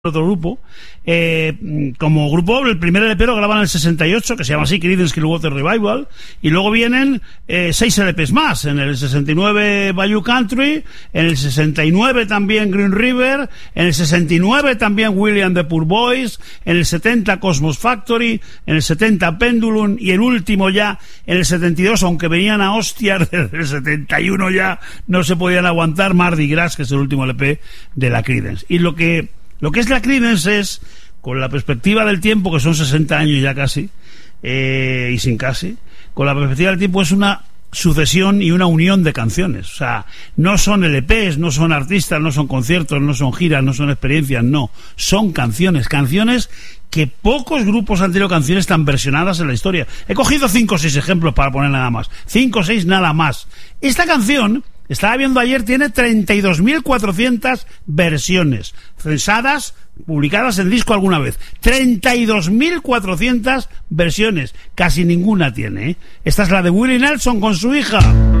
otro grupo, como grupo el primer LP lo graban en el 68, que se llama así, Creedence Clearwater Revival, y luego vienen 6 LPs más, en el 69 Bayou Country, en el 69 también Green River, en el 69 también William the Poor Boys, en el 70 Cosmos Factory, en el 70 Pendulum, y el último ya en el 72, aunque venían a hostias desde el 71 ya no se podían aguantar, Mardi Gras, que es el último LP de la Creedence. Y lo que es la Creedence es, con la perspectiva del tiempo, que son 60 años ya casi, y sin casi, con la perspectiva del tiempo es una sucesión y una unión de canciones. O sea, no son LPs, no son artistas, no son conciertos, no son giras, no son experiencias, no. Son canciones que pocos grupos han tenido canciones tan versionadas en la historia. He cogido 5 o 6 ejemplos para poner nada más. 5 o 6 nada más. Esta canción, estaba viendo ayer, tiene 32.400 versiones censadas, publicadas en disco alguna vez. 32.400 versiones. Casi ninguna tiene, ¿eh? Esta es la de Willie Nelson con su hija.